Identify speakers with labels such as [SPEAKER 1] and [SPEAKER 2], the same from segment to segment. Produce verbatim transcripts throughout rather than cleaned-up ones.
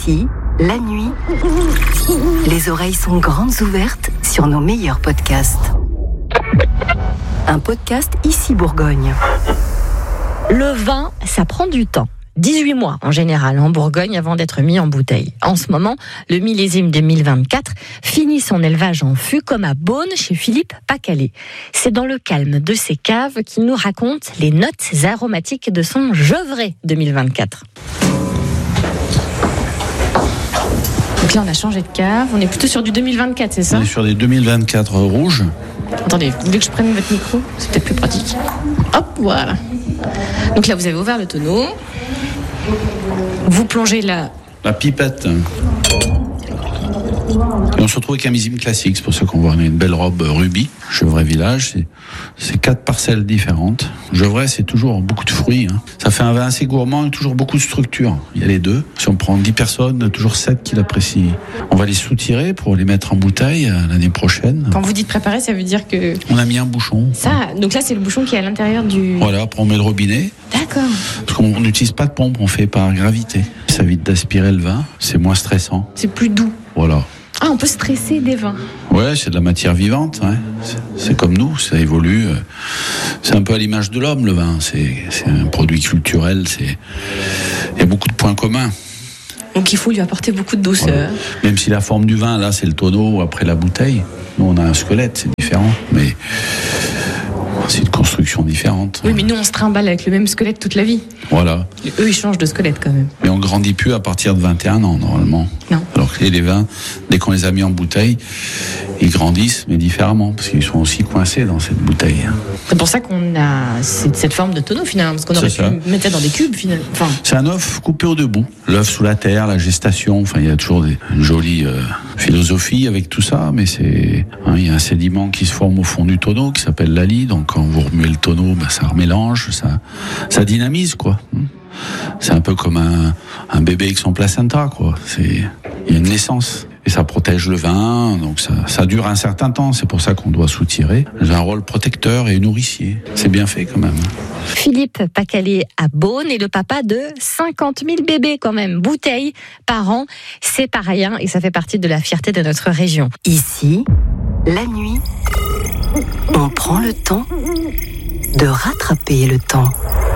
[SPEAKER 1] Ici, la nuit, les oreilles sont grandes ouvertes sur nos meilleurs podcasts. Un podcast Ici Bourgogne.
[SPEAKER 2] Le vin, ça prend du temps. dix-huit mois en général en Bourgogne avant d'être mis en bouteille. En ce moment, le millésime deux mille vingt-quatre finit son élevage en fût comme à Beaune chez Philippe Pacalé. C'est dans le calme de ses caves qu'il nous raconte les notes aromatiques de son Gevrey deux mille vingt-quatre.
[SPEAKER 3] Donc là, on a changé de cave. On est plutôt sur du deux mille vingt-quatre, c'est ça ?
[SPEAKER 4] On est sur des deux mille vingt-quatre rouges.
[SPEAKER 3] Attendez, vous voulez que je prenne votre micro ? C'est peut-être plus pratique. Hop, voilà. Donc là, vous avez ouvert le tonneau. Vous plongez la...
[SPEAKER 4] La pipette. Et on se retrouve avec un millésime classique. C'est pour ça qu'on voit une belle robe rubis. Gevrey Village, c'est, c'est quatre parcelles différentes. Gevrey, c'est toujours beaucoup de fruits. Hein. Ça fait un vin assez gourmand et toujours beaucoup de structure. Il y a les deux. Si on prend dix personnes, toujours sept qui l'apprécient. On va les soutirer pour les mettre en bouteille l'année prochaine.
[SPEAKER 3] Quand vous dites préparer, ça veut dire que...
[SPEAKER 4] On a mis un bouchon.
[SPEAKER 3] Ça, donc là, c'est le bouchon qui est à l'intérieur du...
[SPEAKER 4] Voilà, après on met le robinet.
[SPEAKER 3] D'accord.
[SPEAKER 4] Parce qu'on n'utilise pas de pompe, on fait par gravité. Ça évite d'aspirer le vin, c'est moins stressant.
[SPEAKER 3] C'est plus doux.
[SPEAKER 4] Voilà.
[SPEAKER 3] Ah, on peut stresser des vins.
[SPEAKER 4] Ouais, c'est de la matière vivante. Ouais. C'est, c'est comme nous, ça évolue. C'est un peu à l'image de l'homme, le vin. C'est, c'est un produit culturel. C'est... Il y a beaucoup de points communs.
[SPEAKER 3] Donc il faut lui apporter beaucoup de douceur.
[SPEAKER 4] Voilà. Même si la forme du vin, là, c'est le tonneau après la bouteille. Nous, on a un squelette, c'est différent. Mais c'est une construction différente.
[SPEAKER 3] Oui, mais nous, on se trimballe avec le même squelette toute la vie.
[SPEAKER 4] Voilà.
[SPEAKER 3] Et eux, ils changent de squelette quand même.
[SPEAKER 4] Mais on grandit plus à partir de vingt et un ans, normalement.
[SPEAKER 3] Non.
[SPEAKER 4] Alors que les vins, dès qu'on les a mis en bouteille, ils grandissent, mais différemment, parce qu'ils sont aussi coincés dans cette bouteille.
[SPEAKER 3] C'est pour ça qu'on a cette, cette forme de tonneau, finalement, parce qu'on aurait
[SPEAKER 4] C'est
[SPEAKER 3] pu
[SPEAKER 4] ça.
[SPEAKER 3] mettre ça dans des cubes, finalement. Enfin,
[SPEAKER 4] C'est un œuf coupé au debout. L'œuf sous la terre, la gestation, enfin, il y a toujours des, une jolie euh, philosophie avec tout ça, mais c'est, hein, il y a un sédiment qui se forme au fond du tonneau, qui s'appelle l'ali, donc quand vous remuez le tonneau, ben, ça remélange, ça, ça dynamise, quoi. C'est un peu comme un, un bébé avec son placenta, quoi. C'est, il y a une naissance. Et ça protège le vin, donc ça, ça dure un certain temps. C'est pour ça qu'on doit soutirer. J'ai un rôle protecteur et nourricier. C'est bien fait, quand même.
[SPEAKER 2] Philippe Pacalé à Beaune est le papa de cinquante mille bébés quand même, bouteilles par an. C'est pas rien et ça fait partie de la fierté de notre région.
[SPEAKER 1] Ici, la nuit, on prend le temps de rattraper le temps.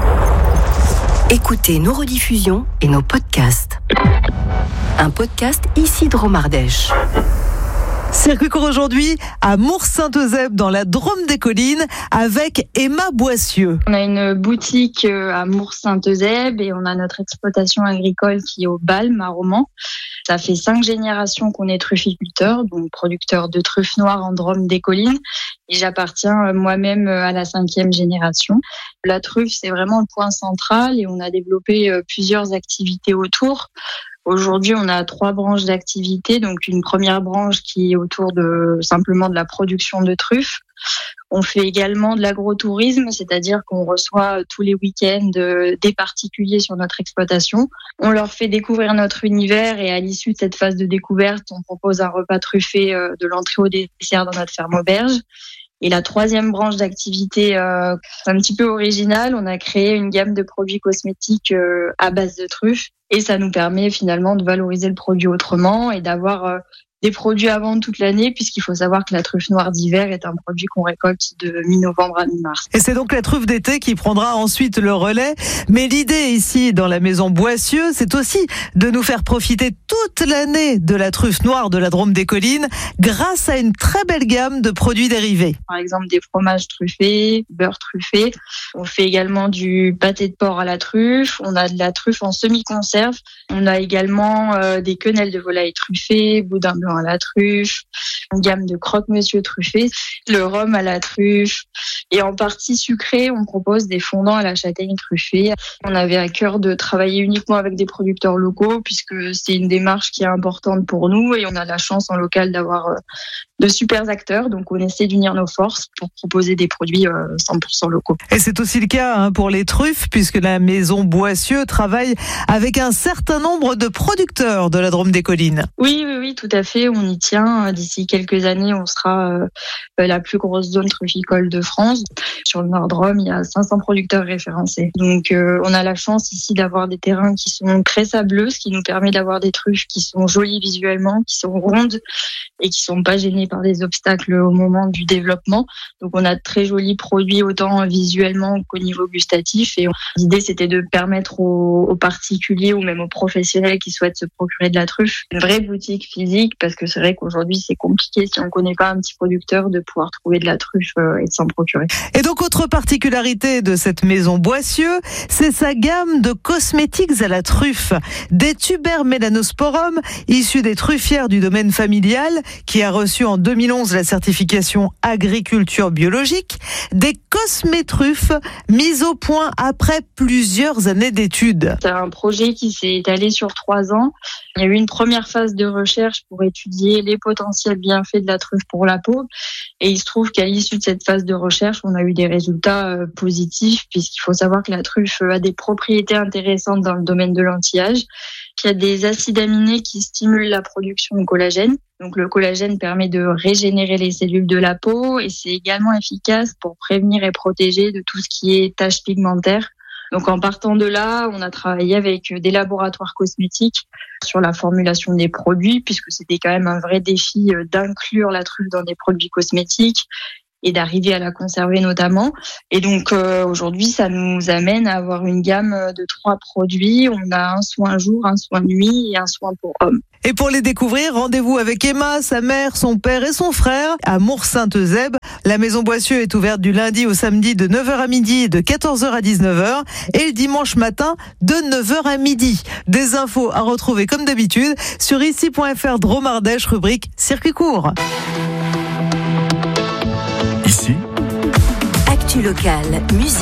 [SPEAKER 1] Écoutez nos rediffusions et nos podcasts. Un podcast Ici Drôme-Ardèche.
[SPEAKER 5] Circuit court aujourd'hui à Mours-Saint-Eusèbe dans la Drôme des Collines avec Emma Boissieu.
[SPEAKER 6] On a une boutique à Mours-Saint-Eusèbe et on a notre exploitation agricole qui est au Balme à Romans. Ça fait cinq générations qu'on est trufficulteur, donc producteur de truffes noires en Drôme des Collines. Et j'appartiens moi-même à la cinquième génération. La truffe, c'est vraiment le point central et on a développé plusieurs activités autour. Aujourd'hui, on a trois branches d'activité. Donc, une première branche qui est autour de simplement de la production de truffes. On fait également de l'agrotourisme, c'est-à-dire qu'on reçoit tous les week-ends des particuliers sur notre exploitation. On leur fait découvrir notre univers et à l'issue de cette phase de découverte, on propose un repas truffé de l'entrée au dessert dans notre ferme auberge. Et la troisième branche d'activité, euh, un petit peu originale, on a créé une gamme de produits cosmétiques euh, à base de truffes. Et ça nous permet finalement de valoriser le produit autrement et d'avoir euh, des produits à vendre toute l'année, puisqu'il faut savoir que la truffe noire d'hiver est un produit qu'on récolte de mi-novembre à mi-mars.
[SPEAKER 5] Et c'est donc la truffe d'été qui prendra ensuite le relais. Mais l'idée ici, dans la maison Boissieu, c'est aussi de nous faire profiter toute l'année de la truffe noire de la Drôme des Collines grâce à une très belle gamme de produits dérivés.
[SPEAKER 6] Par exemple, des fromages truffés, beurre truffé. On fait également du pâté de porc à la truffe. On a de la truffe en semi-conserve. On a également euh, des quenelles de volaille truffées, boudin blanc à la truffe, une gamme de croque-monsieur truffés, le rhum à la truffe. Et en partie sucrée, on propose des fondants à la châtaigne truffée. On avait à cœur de travailler uniquement avec des producteurs locaux puisque c'est une démarche qui est importante pour nous et on a la chance en local d'avoir de super acteurs. Donc, on essaie d'unir nos forces pour proposer des produits euh, cent pour cent locaux.
[SPEAKER 5] Et c'est aussi le cas hein, pour les truffes, puisque la maison Boissieu travaille avec un certain nombre de producteurs de la Drôme des Collines.
[SPEAKER 6] Oui, oui, oui, tout à fait. On y tient. D'ici quelques années, on sera euh, la plus grosse zone trufficole de France. Sur le Nord-Drôme, il y a cinq cents producteurs référencés. Donc, euh, on a la chance ici d'avoir des terrains qui sont très sableux, ce qui nous permet d'avoir des truffes qui sont jolies visuellement, qui sont rondes et qui sont pas gênées par des obstacles au moment du développement. Donc, on a de très jolis produits autant visuellement qu'au niveau gustatif. Et l'idée, c'était de permettre aux, aux particuliers ou même aux professionnels qui souhaitent se procurer de la truffe une vraie boutique physique, parce que c'est vrai qu'aujourd'hui, c'est compliqué si on connaît pas un petit producteur de pouvoir trouver de la truffe et de s'en procurer.
[SPEAKER 5] Et donc, autre particularité de cette maison Boissieu, c'est sa gamme de cosmétiques à la truffe. Des tuber mélanosporum issus des truffières du domaine familial, qui a reçu en deux mille onze la certification agriculture biologique, des cosmétruffes mises au point après plusieurs années d'études.
[SPEAKER 6] C'est un projet qui s'est étalé sur trois ans. Il y a eu une première phase de recherche pour étudier les potentiels bienfaits de la truffe pour la peau. Et il se trouve qu'à l'issue de cette phase de recherche, on a eu des résultats positifs, puisqu'il faut savoir que la truffe a des propriétés intéressantes dans le domaine de l'anti-âge. Il y a des acides aminés qui stimulent la production de collagène. Donc le collagène permet de régénérer les cellules de la peau et c'est également efficace pour prévenir et protéger de tout ce qui est taches pigmentaires. Donc en partant de là, on a travaillé avec des laboratoires cosmétiques sur la formulation des produits, puisque c'était quand même un vrai défi d'inclure la truffe dans des produits cosmétiques et d'arriver à la conserver notamment. Et donc euh, aujourd'hui, ça nous amène à avoir une gamme de trois produits. On a un soin jour, un soin nuit et un soin pour hommes.
[SPEAKER 5] Et pour les découvrir, rendez-vous avec Emma, sa mère, son père et son frère à Mours-Sainte-Eusèbe. La maison Boissieu est ouverte du lundi au samedi de neuf heures à midi et de quatorze heures à dix-neuf heures et le dimanche matin de neuf heures à midi. Des infos à retrouver comme d'habitude sur ici point f r Drôme Ardèche, rubrique circuit court.
[SPEAKER 1] Ici, actu locale, musique.